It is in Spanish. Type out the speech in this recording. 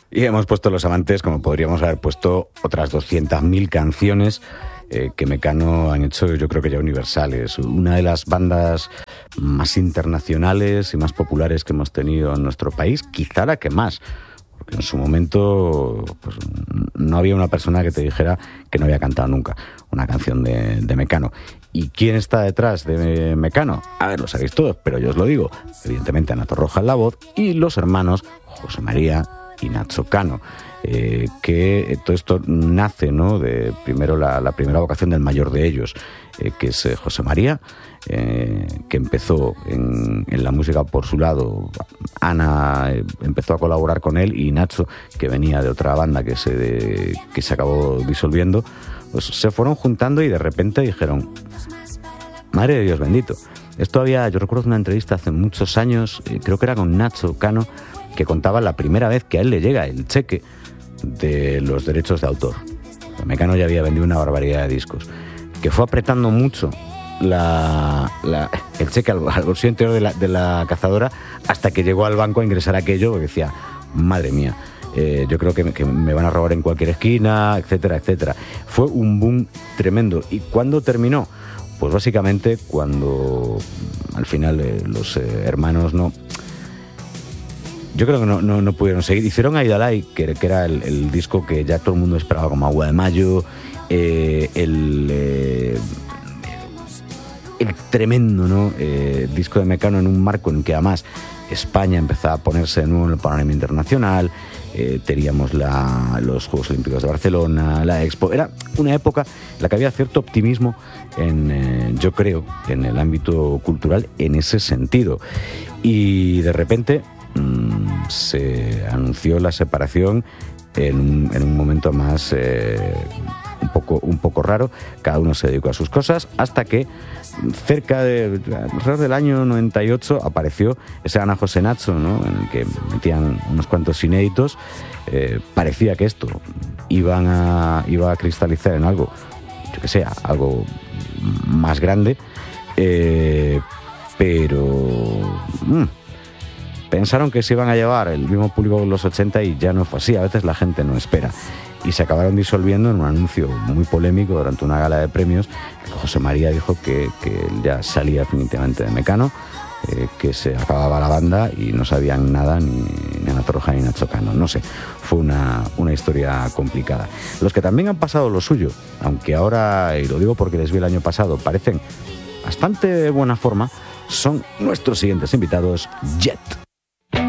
Y hemos puesto Los Amantes, como podríamos haber puesto otras 200.000 canciones que Mecano han hecho, yo creo que ya universales. Una de las bandas más internacionales y más populares que hemos tenido en nuestro país, quizá la que más. Porque en su momento pues, no había una persona que te dijera que no había cantado nunca una canción de Mecano. ¿Y quién está detrás de Mecano? A ver, lo sabéis todos, pero yo os lo digo. Evidentemente Ana Torroja en la voz y los hermanos José María y Nacho Cano. Que todo esto nace, ¿no?, de primero la primera vocación del mayor de ellos, que es José María, que empezó en la música por su lado. Ana empezó a colaborar con él, y Nacho, que venía de otra banda que se acabó disolviendo, pues se fueron juntando y de repente dijeron: madre de Dios bendito. Yo recuerdo una entrevista hace muchos años, creo que era con Nacho Cano, que contaba la primera vez que a él le llega el cheque de los derechos de autor. Mecano ya había vendido una barbaridad de discos, que fue apretando mucho el cheque al bolsillo interior de la cazadora, hasta que llegó al banco a ingresar aquello, porque decía: madre mía, yo creo que me van a robar en cualquier esquina, etcétera, etcétera. Fue un boom tremendo. ¿Y cuándo terminó? Pues básicamente cuando al final los hermanos yo creo que no pudieron seguir. Hicieron Aidalay, que era el disco que ya todo el mundo esperaba como agua de mayo, el tremendo, ¿no?, disco de Mecano, en un marco en que además España empezaba a ponerse de nuevo en el panorama internacional. Teníamos los Juegos Olímpicos de Barcelona, la Expo. Era una época en la que había cierto optimismo yo creo, en el ámbito cultural en ese sentido. Y de repente se anunció la separación en un momento más un poco raro. Cada uno se dedicó a sus cosas, hasta que alrededor del año 98 apareció ese Ana José Nacho, ¿no?, en el que metían unos cuantos inéditos. Parecía que esto iba a cristalizar en algo, yo que sé, algo más grande, pero pensaron que se iban a llevar el mismo público de los 80 y ya no fue así. A veces la gente no espera. Y se acabaron disolviendo en un anuncio muy polémico durante una gala de premios. José María dijo que él ya salía definitivamente de Mecano, que se acababa la banda y no sabían nada ni Ana Torroja ni Nacho Cano. No sé, fue una historia complicada. Los que también han pasado lo suyo, aunque ahora, y lo digo porque les vi el año pasado, parecen bastante buena forma, son nuestros siguientes invitados, Jet.